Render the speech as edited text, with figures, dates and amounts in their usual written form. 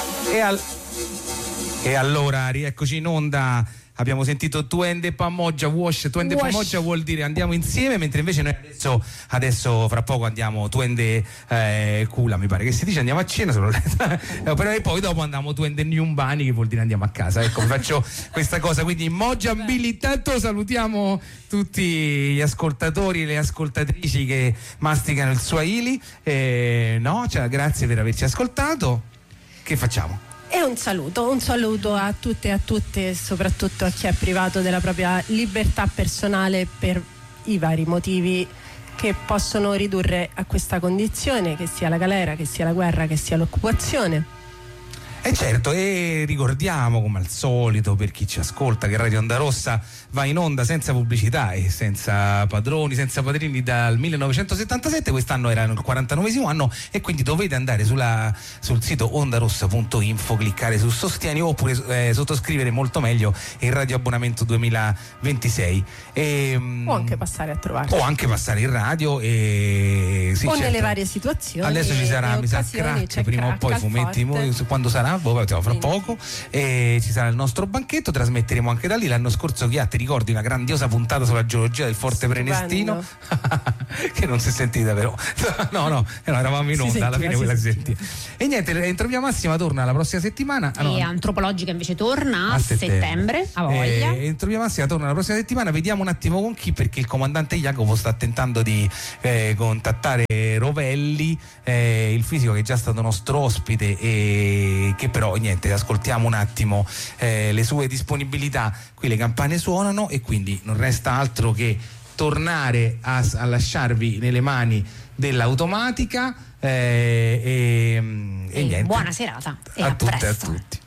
E allora rieccoci in onda. Abbiamo sentito Tuende Pamoggia Wash. Tuende Pamoggia vuol dire andiamo insieme, mentre invece noi adesso fra poco andiamo Tuende Cula, mi pare che si dice, andiamo a cena solo però e poi dopo andiamo Tuende Nyumbani, che vuol dire andiamo a casa. Ecco, faccio questa cosa, quindi Moggia abilitato. Salutiamo tutti gli ascoltatori e le ascoltatrici che masticano il Swahili, no? Cioè, grazie per averci ascoltato. Che facciamo? E un saluto a tutte e a tutte, soprattutto a chi è privato della propria libertà personale per i vari motivi che possono ridurre a questa condizione, che sia la galera, che sia la guerra, che sia l'occupazione. E certo, e ricordiamo come al solito, per chi ci ascolta, che Radio Onda Rossa va in onda senza pubblicità e senza padroni, senza padrini dal 1977. Quest'anno era il 49esimo anno e quindi dovete andare sul sito ondarossa.info, cliccare su Sostieni oppure sottoscrivere, molto meglio, il radioabbonamento 2026 o anche passare a trovarci, o anche passare in radio sì, o certo, nelle varie situazioni. adesso ci sarà, mi sa, Crack, prima o poi fumetti, quando sarà fra poco, e ci sarà il nostro banchetto, trasmetteremo anche da lì. L'anno scorso, ti ricordi una grandiosa puntata sulla geologia del Forte Prenestino che non si è sentita, però no, eravamo in onda, alla fine quella si sentiva. E niente, Entropia Massima torna la prossima settimana e Antropologica invece torna a settembre, a voglia. Entropia Massima torna la prossima settimana, vediamo un attimo con chi, perché il comandante Jacopo sta tentando di contattare Rovelli, il fisico che è già stato nostro ospite, e che però niente, ascoltiamo un attimo le sue disponibilità. Qui le campane suonano e quindi non resta altro che tornare a lasciarvi nelle mani dell'automatica, e niente, buona serata e a a tutte e a presto. tutti.